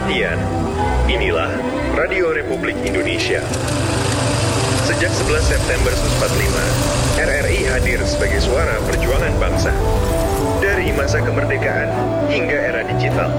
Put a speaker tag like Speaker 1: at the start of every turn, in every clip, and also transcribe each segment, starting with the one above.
Speaker 1: Perhatian, inilah Radio Republik Indonesia. Sejak 11 September 1945, RRI hadir sebagai suara perjuangan bangsa. Dari masa kemerdekaan hingga era digital.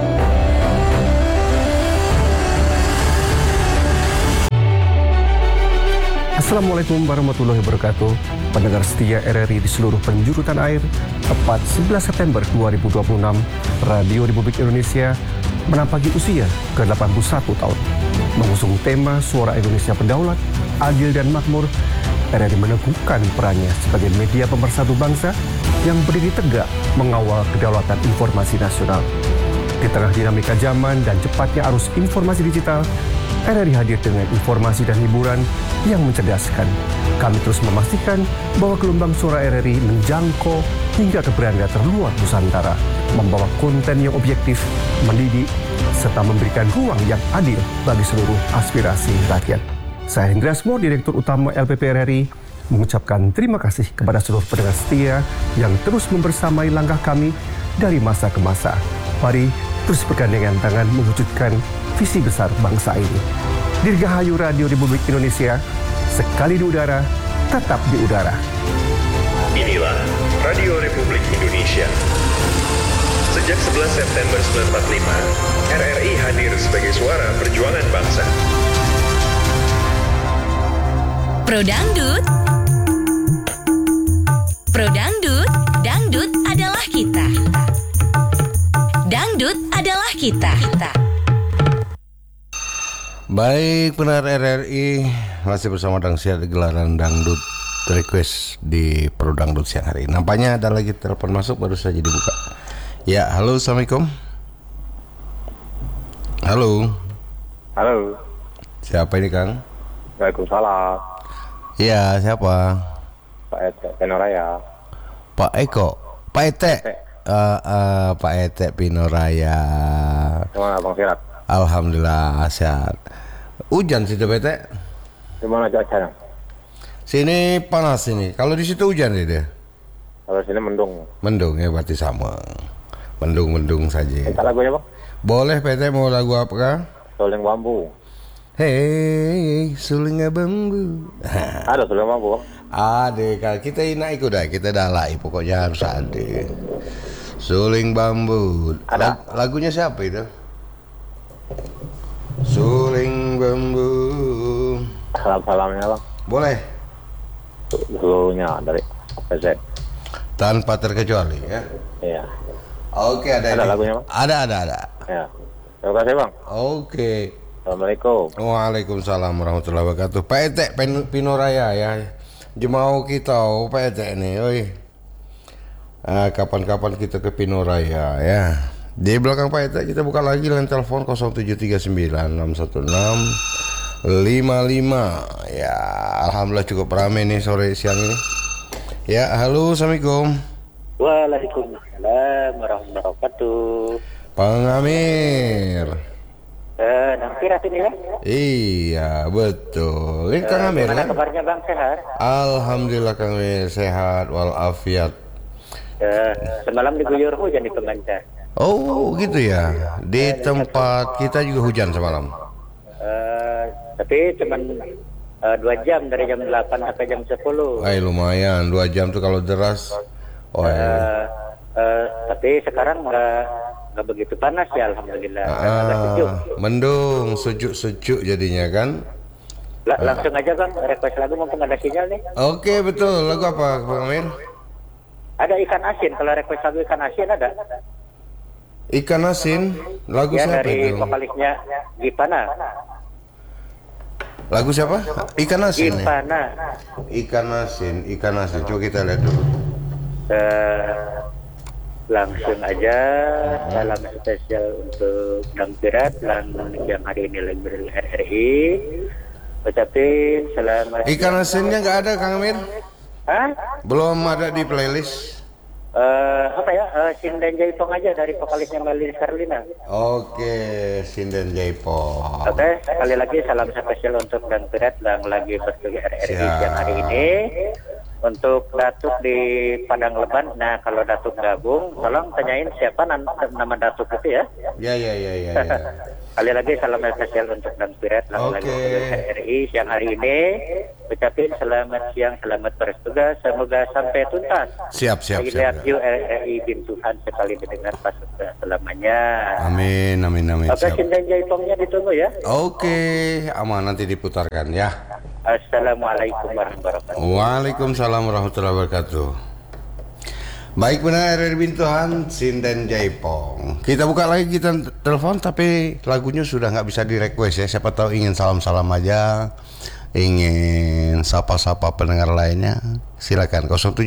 Speaker 2: Assalamualaikum warahmatullahi wabarakatuh. Pendengar setia RRI di seluruh penjuru tanah air, tepat 11 September 2026, Radio Republik Indonesia menampaki usia ke-81 tahun. Mengusung tema Suara Indonesia Berdaulat, Adil dan Makmur, RRI meneguhkan perannya sebagai media pemersatu bangsa yang berdiri tegak mengawal kedaulatan informasi nasional. Di tengah dinamika zaman dan cepatnya arus informasi digital, RRI hadir dengan informasi dan hiburan yang mencerdaskan. Kami terus memastikan bahwa gelombang suara RRI menjangkau hingga ke beranda terluar Nusantara, membawa konten yang objektif, mendidik, serta memberikan ruang yang adil bagi seluruh aspirasi rakyat. Saya Hendra Asmo, Direktur Utama LPP RRI, mengucapkan terima kasih kepada seluruh pendengar setia yang terus membersamai langkah kami dari masa ke masa. Mari terus bergandengan tangan mewujudkan visi besar bangsa ini. Dirgahayu Radio Republik Indonesia, sekali di udara, tetap di udara.
Speaker 1: Inilah Radio Republik Indonesia. Sejak 11 September 1945, RRI hadir sebagai suara perjuangan bangsa.
Speaker 3: Pro Dangdut, Pro Dangdut, Dangdut adalah kita. Dangdut adalah kita.
Speaker 4: Baik, pendengar RRI, masih bersama Dangsiar di gelaran Dangdut request di Pro Dangdut siang hari. Nampaknya ada lagi telepon masuk, baru saja dibuka. Ya, halo, Assalamualaikum. Halo.
Speaker 5: Halo.
Speaker 4: Siapa ini, Kang?
Speaker 5: Waalaikumsalam.
Speaker 4: Iya, siapa?
Speaker 5: Pak Ete Pinoraya.
Speaker 4: Pak Eko. Pak Ete. Pak Ete Pinoraya.
Speaker 5: Gimana Bang Sirat?
Speaker 4: Alhamdulillah sehat. Hujan situ Pak Ete?
Speaker 5: Gimana cuaca?
Speaker 4: Sini panas ini. Kalau di situ hujan dia.
Speaker 5: Kalau sini mendung.
Speaker 4: Mendung ya, berarti sama. Mendung saja.
Speaker 5: Minta lagunya Bang?
Speaker 4: Boleh Pak Ete, mau lagu apa?
Speaker 5: Suling Bambu.
Speaker 4: Hei, suling bambu.
Speaker 5: Ada Suling Bambu Bang?
Speaker 4: Ada, kalau kita nak ikut dah, kita dalai pokoknya harus ada. Suling bambu.
Speaker 5: Ada.
Speaker 4: Lagunya siapa itu? Suling bambu.
Speaker 5: Salam-salamnya Bang.
Speaker 4: Boleh.
Speaker 5: Dulunya dari PZ.
Speaker 4: Tanpa terkecuali ya.
Speaker 5: Iya.
Speaker 4: Oke, ada ini.
Speaker 5: Lagunya Bang?
Speaker 4: Ada.
Speaker 5: Ya. Terima kasih Bang.
Speaker 4: Oke.
Speaker 5: Assalamualaikum.
Speaker 4: Waalaikumsalam warahmatullahi wabarakatuh. Pak Ete Pinoraya ya. Jemaah kita, Pak Ete nih, oi. Kapan-kapan kita ke Pinoraya ya. Di belakang Pak Ete kita buka lagi line telepon 0739616555. Ya, alhamdulillah cukup ramai nih sore siang ini. Ya, halo, Assalamualaikum.
Speaker 6: Waalaikumsalam warahmatullahi wabarakatuh.
Speaker 4: Bang Amir.
Speaker 6: Nampir ini ya?
Speaker 4: Iya, betul. Ini Kang Amir
Speaker 6: gimana
Speaker 4: kan?
Speaker 6: kabarnya Bang, sehat?
Speaker 4: Alhamdulillah Kang Amir sehat walafiat.
Speaker 6: Semalam diguyur hujan di Pemancar.
Speaker 4: Oh, gitu ya. Di tempat kita juga hujan semalam.
Speaker 6: Tapi cuman 2 jam dari jam 8 sampai jam 10.
Speaker 4: Lumayan, 2 jam tuh kalau deras.
Speaker 6: Tapi sekarang nggak begitu panas ya, alhamdulillah. Agak sejuk.
Speaker 4: Mendung, sejuk jadinya kan.
Speaker 6: Langsung aja Bang, request lagu mumpung ada sinyal nih.
Speaker 4: Oke, betul. Lagu apa Bang Amir?
Speaker 6: Ada ikan asin, kalau request lagu ikan asin ada.
Speaker 4: Ikan asin, lagu
Speaker 6: Ya
Speaker 4: siapa
Speaker 6: dari
Speaker 4: itu?
Speaker 6: vokalisnya Gipana.
Speaker 4: Lagu siapa? Ikan asin.
Speaker 6: Gipana.
Speaker 4: Ikan asin. Coba kita lihat dulu.
Speaker 6: Langsung aja salam spesial untuk Dang Pirat dan yang hari ini lagi RRI. Ucapin selamat.
Speaker 4: Ikan asinnya nggak ada Kang Amir?
Speaker 6: Hah?
Speaker 4: Belum ada di playlist.
Speaker 6: Sinden Jaipong aja dari vokalisnya Melis Carlina.
Speaker 4: Oke, Sinden Jaipong.
Speaker 6: Oke, sekali lagi salam spesial untuk Dang Pirat yang lagi bertugas RRI yang hari ini. Untuk Datuk di Padang Leban, nah kalau Datuk gabung, tolong tanyain siapa nama Datuk itu ya.
Speaker 4: Ya.
Speaker 6: Kali lagi salam spesial untuk Dang Pirat lagu-lagu RRI siang hari ini. Ucapin selamat siang, selamat bertugas, semoga sampai tuntas.
Speaker 4: Siap.
Speaker 6: You RRI Bintuhan sekali didengar pas selamanya.
Speaker 4: Amin.
Speaker 6: Oke,
Speaker 4: Siap.
Speaker 6: sinden jaipongnya ditunggu ya.
Speaker 4: Oke, aman, nanti diputarkan ya.
Speaker 6: Assalamualaikum warahmatullahi wabarakatuh.
Speaker 4: Waalaikumsalam warahmatullahi wabarakatuh. Baik, benar RRI Bintuhan, Sinden Jaipong. Kita buka lagi, kita telepon, tapi lagunya sudah nggak bisa di request ya. Siapa tahu ingin salam-salam aja, ingin sapa-sapa pendengar lainnya, silakan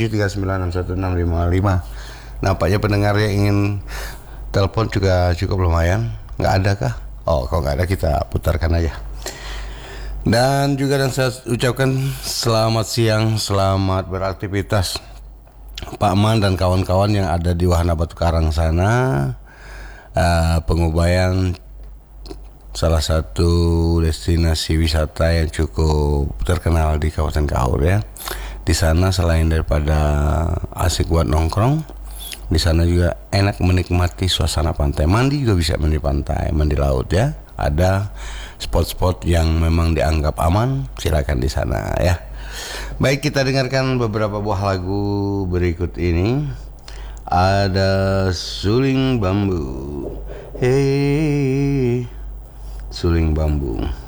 Speaker 4: 0739616555. Nampaknya pendengar yang ingin telepon juga cukup lumayan. Nggak ada kah? Oh, kalau nggak ada kita putarkan aja. Dan saya ucapkan selamat siang, selamat beraktivitas Pak Man dan kawan-kawan yang ada di Wahana Batu Karang sana. Pengubayan salah satu destinasi wisata yang cukup terkenal di Kabupaten Kaur ya. Di sana selain daripada asik buat nongkrong, di sana juga enak menikmati suasana pantai. Mandi juga bisa mandi pantai, mandi laut ya. Ada spot-spot yang memang dianggap aman, silakan di sana ya. Baik, kita dengarkan beberapa buah lagu berikut ini. Ada Suling Bambu. Hey, Suling Bambu.